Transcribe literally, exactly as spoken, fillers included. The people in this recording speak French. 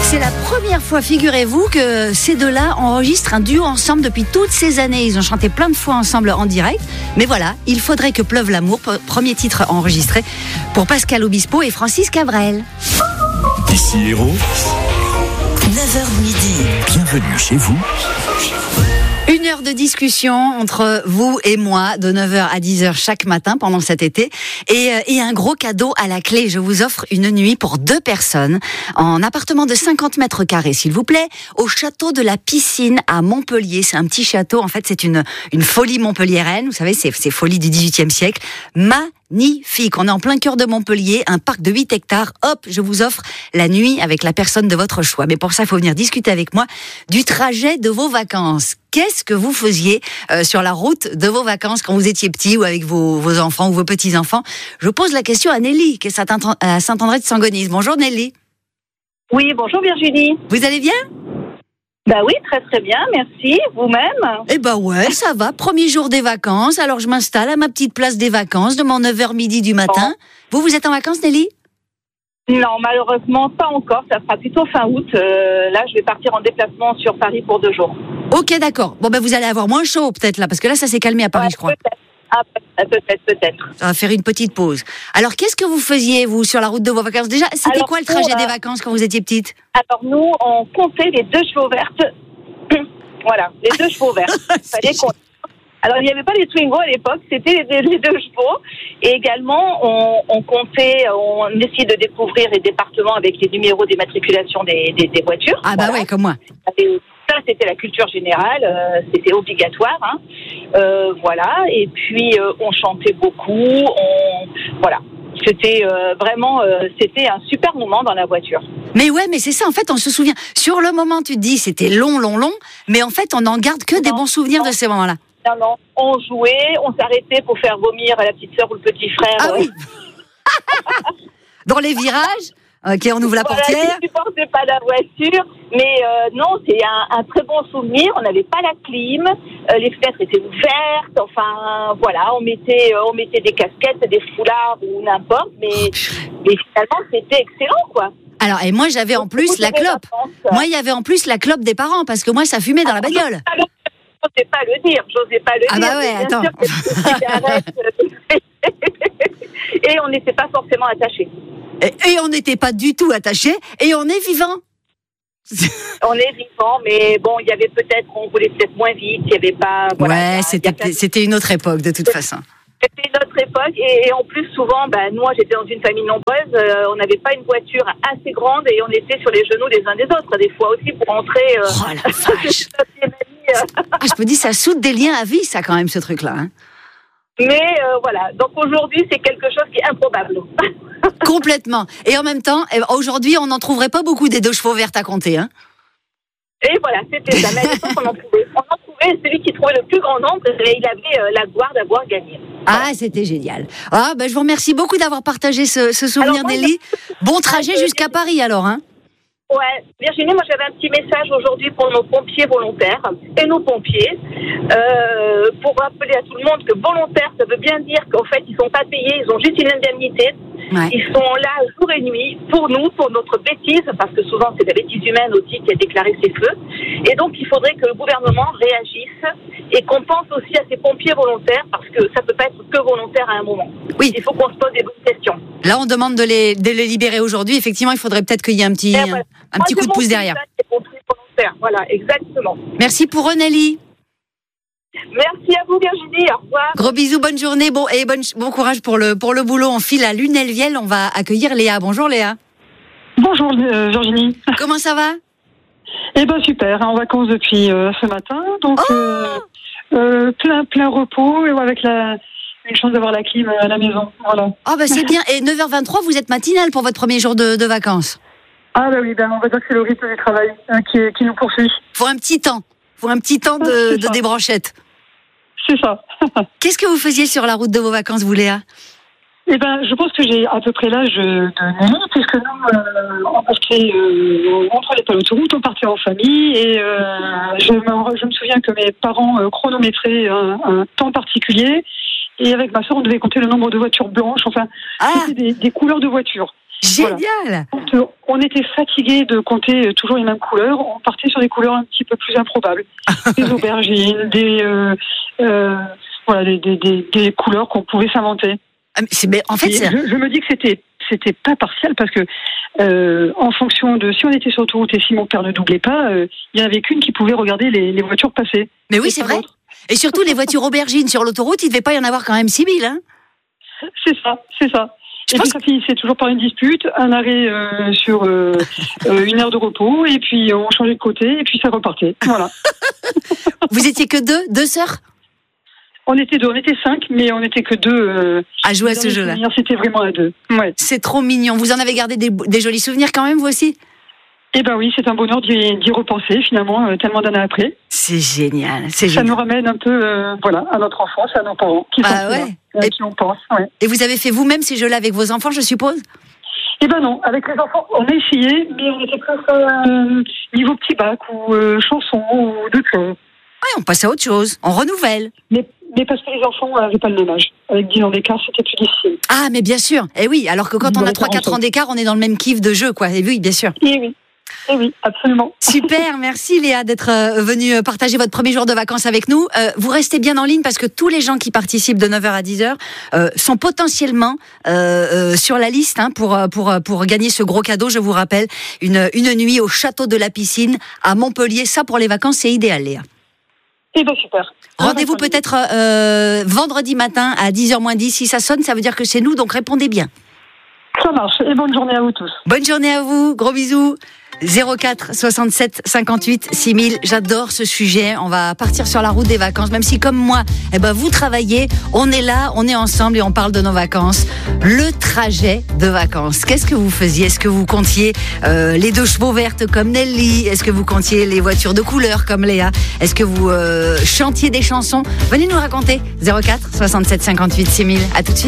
C'est la première fois, figurez-vous, que ces deux-là enregistrent un duo ensemble depuis toutes ces années. Ils ont chanté plein de fois ensemble en direct. Mais voilà, il faudrait que pleuve l'amour, premier titre enregistré pour Pascal Obispo et Francis Cabrel. Ici Héros, neuf heures midi. Bienvenue chez vous. Une heure de discussion entre vous et moi de neuf heures à dix heures chaque matin pendant cet été et, et un gros cadeau à la clé. Je vous offre une nuit pour deux personnes en appartement de cinquante mètres carrés, s'il vous plaît, au château de la Piscine à Montpellier. C'est un petit château, en fait c'est une, une folie montpelliéraine, vous savez, c'est, c'est folie du dix-huitième siècle. Magnifique, on est en plein cœur de Montpellier, un parc de huit hectares. Hop, je vous offre la nuit avec la personne de votre choix. Mais pour ça, il faut venir discuter avec moi du trajet de vos vacances. Qu'est-ce que vous faisiez euh, sur la route de vos vacances quand vous étiez petit ou avec vos, vos enfants ou vos petits-enfants? Je pose la question à Nelly, qui est à Saint-André de Sangonise. Bonjour Nelly. Oui, bonjour Virginie. Vous allez bien? Bah oui, très très bien, merci. Vous-même? Eh ben ouais, ça va. Premier jour des vacances, alors je m'installe à ma petite place des vacances de mon neuf heures midi du matin. Bon. Vous, vous êtes en vacances Nelly? Non, malheureusement pas encore, ça sera plutôt fin août. Euh, là, je vais partir en déplacement sur Paris pour deux jours. Ok, d'accord. Bon ben vous allez avoir moins chaud peut-être là, parce que là ça s'est calmé à Paris, ouais, je crois. Peut-être. Ah, peut-être, peut-être. Ça va faire une petite pause. Alors, qu'est-ce que vous faisiez, vous, sur la route de vos vacances? Déjà, c'était alors, quoi le trajet euh, des vacances quand vous étiez petite? Alors, nous, on comptait les deux chevaux vertes. Voilà, les deux chevaux verts. Fallait qu'on... Alors, il n'y avait pas les Twingo à l'époque, c'était les, les deux chevaux. Et également, on, on comptait, on essayait de découvrir les départements avec les numéros d'immatriculation des, des, des voitures. Ah bah voilà. Ouais, comme moi. Et ça, c'était la culture générale, euh, c'était obligatoire. Hein. Euh, voilà, et puis euh, on chantait beaucoup, on... voilà. C'était euh, vraiment, euh, c'était un super moment dans la voiture. Mais ouais, mais c'est ça, en fait, on se souvient. Sur le moment, tu te dis, c'était long, long, long, mais en fait, on n'en garde que non, des bons souvenirs non. de ces moments-là. Non, non, on jouait, on s'arrêtait pour faire vomir à la petite sœur ou le petit frère. Ah oui. Dans les virages. Ok, on ouvre la voilà, portière. Je ne supportais pas la voiture, mais euh, non, c'est un, un très bon souvenir. On n'avait pas la clim, euh, les fenêtres étaient ouvertes. Enfin, voilà, on mettait, euh, on mettait des casquettes, des foulards ou n'importe, mais, mais finalement, c'était excellent, quoi. Alors, et moi, j'avais en plus la clope. Moi, il y avait en plus la clope des parents, parce que moi, ça fumait dans la bagnole. J'osais pas le dire, j'osais pas le ah dire. Ah bah ouais, attends. Et on n'était pas forcément attachés. Et, et on n'était pas du tout attachés, et on est vivant. On est vivant, mais bon, il y avait peut-être, on roulait peut-être moins vite, il n'y avait pas... Voilà, ouais, y a, c'était, y a... c'était une autre époque, de toute façon. C'était une autre époque, et, et en plus, souvent, ben, moi, j'étais dans une famille nombreuse, euh, on n'avait pas une voiture assez grande, et on était sur les genoux les uns des autres, des fois aussi, pour entrer... Euh, oh la vache. Ah, je me dis, ça soude des liens à vie, ça, quand même, ce truc-là. Hein. Mais euh, voilà, donc aujourd'hui, c'est quelque chose qui est improbable. Complètement. Et en même temps, aujourd'hui, on n'en trouverait pas beaucoup des deux chevaux vertes à compter. Hein. Et voilà, c'était ça. Mais à l'époque, on en trouvait. On en trouvait celui qui trouvait le plus grand nombre, et il avait euh, la gloire d'avoir gagné. Ah, c'était génial. Ah, ben, je vous remercie beaucoup d'avoir partagé ce, ce souvenir, alors, moi, Nelly. Je... Bon trajet jusqu'à Paris, alors. Hein. Ouais, Virginie, moi j'avais un petit message aujourd'hui pour nos pompiers volontaires et nos pompiers, euh, pour rappeler à tout le monde que volontaire, ça veut bien dire qu'en fait ils sont pas payés, ils ont juste une indemnité, ouais. Ils sont là jour et nuit pour nous, pour notre bêtise, parce que souvent c'est la bêtise humaine aussi qui a déclaré ces feux, et donc il faudrait que le gouvernement réagisse et qu'on pense aussi à ces pompiers volontaires, parce que ça peut pas être que volontaire à un moment. Oui. Il faut qu'on se pose des bonnes questions. Là on demande de les, de les libérer aujourd'hui, effectivement il faudrait peut-être qu'il y ait un petit... Un... Un Moi, petit coup de pouce derrière. Voilà, exactement. Merci pour eux, Nelly. Merci à vous, Virginie. Au revoir. Gros bisous, bonne journée, bon et bon, bon courage pour le pour le boulot. On file à Lunel-Viel. On va accueillir Léa. Bonjour, Léa. Bonjour, euh, Virginie. Comment ça va? Eh ben super. En vacances depuis euh, ce matin, donc oh euh, euh, plein plein repos et avec la une chance d'avoir la clim à la maison. Voilà. Ah oh, bah c'est bien. Et neuf heures vingt-trois, vous êtes matinale pour votre premier jour de, de vacances. Ah bah oui, ben on va dire que c'est le rythme du travail hein, qui, qui nous poursuit. Faut un petit temps, faut un petit temps de, de débranchette. C'est ça. Qu'est-ce que vous faisiez sur la route de vos vacances, vous, Léa? Eh ben, je pense que j'ai à peu près l'âge de Nelly, puisque nous, euh, on partait euh, on prenait pas l'autoroute, on partait en famille, et euh, je, me, je me souviens que mes parents euh, chronométraient un, un temps particulier, et avec ma soeur, on devait compter le nombre de voitures blanches, enfin, ah. c'était des, des couleurs de voitures. Génial. Voilà. On était fatigués de compter toujours les mêmes couleurs. On partait sur des couleurs un petit peu plus improbables. Des aubergines, des, euh, euh, voilà, des, des, des, des couleurs qu'on pouvait s'inventer. Ah, mais c'est, mais en fait, c'est... Je, je me dis que c'était, c'était pas partial parce que, euh, en fonction de si on était sur l'autoroute et si mon père ne doublait pas, euh, il y en avait qu'une qui pouvait regarder les, les voitures passer. Mais oui, et c'est pas vrai. l'autre. Et surtout, les voitures aubergines sur l'autoroute, il devait pas y en avoir quand même six mille, hein. C'est ça, c'est ça. Je et pense puis ça finissait toujours par une dispute, un arrêt euh, sur euh, euh, une heure de repos, et puis on changeait de côté, et puis ça repartait. Voilà. Vous étiez que deux, deux sœurs On était deux, on était cinq, mais on n'était que deux. Euh, à jouer à dans ce les jeu-là. souvenirs, C'était vraiment à deux. Ouais. C'est trop mignon. Vous en avez gardé des, des jolis souvenirs quand même, vous aussi? Eh ben oui, c'est un bonheur d'y, d'y repenser finalement, euh, tellement d'années après. C'est génial, c'est Ça génial. nous ramène un peu, euh, voilà, à notre enfance, à nos parents, qui sont Ah plus là, ouais. à Et- qui on pense. Ouais. Et vous avez fait vous-même ces jeux-là avec vos enfants, je suppose? Eh ben non, avec les enfants, on a essayé, mais on était plus euh, niveau petit bac ou euh, chanson ou d'autres choses. Ouais, on passe à autre chose. On renouvelle. Mais, mais parce que les enfants n'avaient pas le même âge. Avec dix ans d'écart, c'était plus difficile. Ah, mais bien sûr. Eh oui, alors que quand on Ouais, a trois quatre quarante ans d'écart, on est dans le même kiff de jeu, quoi. Et oui, bien sûr. Eh oui, eh oui, absolument. Super, merci Léa d'être euh, venue partager votre premier jour de vacances avec nous. Euh, vous restez bien en ligne parce que tous les gens qui participent de neuf heures à dix heures euh, sont potentiellement euh, euh, sur la liste hein, pour, pour, pour gagner ce gros cadeau. Je vous rappelle, une, une nuit au château de la Piscine à Montpellier. Ça, pour les vacances, c'est idéal, Léa. Eh ben super. Rendez-vous peut-être euh, vendredi matin à dix heures moins dix. Si ça sonne, ça veut dire que c'est nous, donc répondez bien. Ça marche. Et bonne journée à vous tous. Bonne journée à vous, gros bisous. zéro quatre soixante-sept cinquante-huit six mille. J'adore ce sujet. On va partir sur la route des vacances, même si comme moi, eh ben vous travaillez, on est là, on est ensemble et on parle de nos vacances. Le trajet de vacances. Qu'est-ce que vous faisiez? Est-ce que vous comptiez euh, les deux chevaux vertes comme Nelly? Est-ce que vous comptiez les voitures de couleur comme Léa? Est-ce que vous euh, chantiez des chansons? Venez nous raconter. zéro quatre soixante-sept cinquante-huit six mille. À tout de suite.